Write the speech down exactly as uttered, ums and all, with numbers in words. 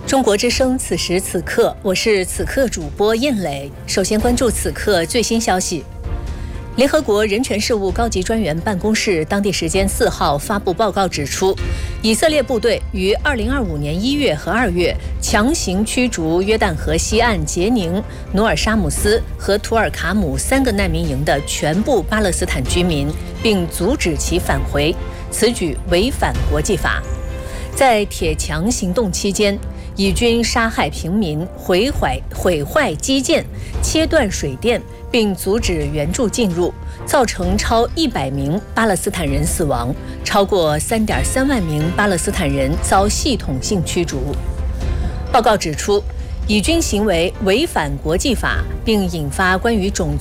中国之声，此时此刻，我是此刻主播燕磊。首先关注此刻最新消息。联合国人权事务高级专员办公室当地时间四号发布报告指出，以色列部队于二零二五年一月和二月强行驱逐约旦河西岸杰宁、努尔沙姆斯和图尔卡姆三个难民营的全部巴勒斯坦居民，并阻止其返回，此举违反国际法。在铁墙行动期间，以军杀害平民、毁坏毁坏基建、切断水电，并阻止援助进入，造成超一百名巴勒斯坦人死亡，超过三点三万名巴勒斯坦人遭系统性驱逐。报告指出，以军行为违反国际法，并引发关于种族